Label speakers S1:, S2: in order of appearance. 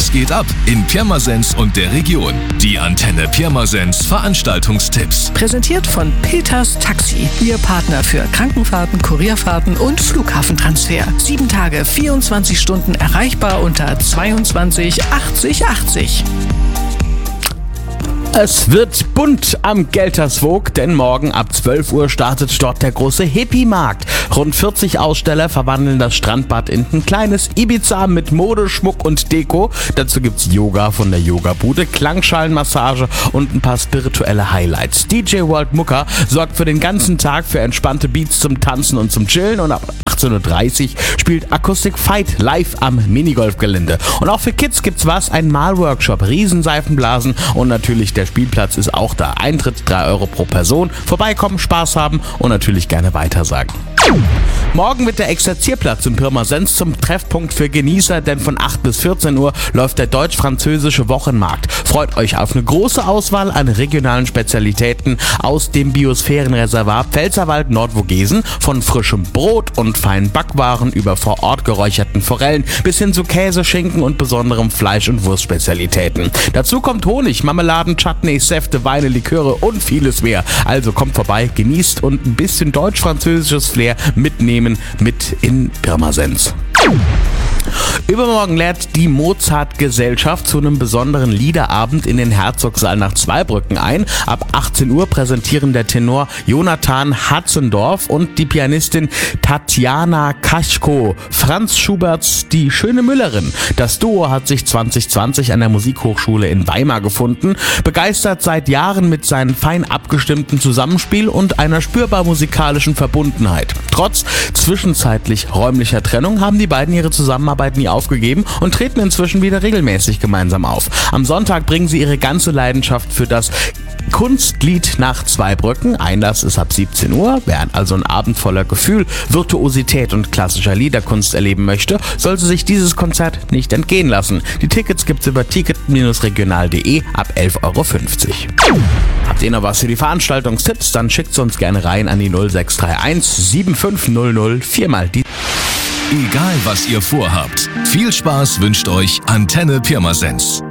S1: Was geht ab in Pirmasens und der Region? Die Antenne Pirmasens Veranstaltungstipps.
S2: Präsentiert von Peters Taxi, Ihr Partner für Krankenfahrten, Kurierfahrten und Flughafentransfer. 7 Tage, 24 Stunden erreichbar unter 22 80 80.
S3: Es wird bunt am Gelterswoog, denn morgen ab 12 Uhr startet dort der große Hippie-Markt. Rund 40 Aussteller verwandeln das Strandbad in ein kleines Ibiza mit Mode, Schmuck und Deko. Dazu gibt's Yoga von der Yoga-Bude, Klangschalenmassage und ein paar spirituelle Highlights. DJ World Mucker sorgt für den ganzen Tag für entspannte Beats zum Tanzen und zum Chillen und ab 18.30 Uhr spielt Acoustic Fight live am Minigolfgelände. Und auch für Kids gibt's was, ein Malworkshop, Riesenseifenblasen und natürlich der Spielplatz ist auch da. Eintritt 3 Euro pro Person. Vorbeikommen, Spaß haben und natürlich gerne weitersagen. Morgen wird der Exerzierplatz in Pirmasens zum Treffpunkt für Genießer, denn von 8 bis 14 Uhr läuft der deutsch-französische Wochenmarkt. Freut euch auf eine große Auswahl an regionalen Spezialitäten aus dem Biosphärenreservat Pfälzerwald-Nordvogesen, von frischem Brot und feinen Backwaren über vor Ort geräucherten Forellen bis hin zu Käse, Schinken und besonderem Fleisch- und Wurstspezialitäten. Dazu kommt Honig, Marmeladen, Chutneys, Säfte, Weine, Liköre und vieles mehr. Also kommt vorbei, genießt und ein bisschen deutsch-französisches Flair mitnehmen mit in Pirmasens. Übermorgen lädt die Mozart-Gesellschaft zu einem besonderen Liederabend in den Herzogssaal nach Zweibrücken ein. Ab 18 Uhr präsentieren der Tenor Jonathan Hatzendorf und die Pianistin Tatjana Kaschko Franz Schuberts Die schöne Müllerin. Das Duo hat sich 2020 an der Musikhochschule in Weimar gefunden, begeistert seit Jahren mit seinem fein abgestimmten Zusammenspiel und einer spürbar musikalischen Verbundenheit. Trotz zwischenzeitlich räumlicher Trennung haben die beiden ihre Zusammenarbeit nie aufgegeben und treten inzwischen wieder regelmäßig gemeinsam auf. Am Sonntag bringen sie ihre ganze Leidenschaft für das Kunstlied nach Zweibrücken. Einlass ist ab 17 Uhr. Wer also einen Abend voller Gefühl, Virtuosität und klassischer Liederkunst erleben möchte, sollte sich dieses Konzert nicht entgehen lassen. Die Tickets gibt's über ticket-regional.de ab 11,50 Euro. Habt ihr noch was für die Veranstaltungstipps? Dann schickt's uns gerne rein an die 0631 7500 4 die.
S1: Egal was ihr vorhabt, viel Spaß wünscht euch Antenne Pirmasens.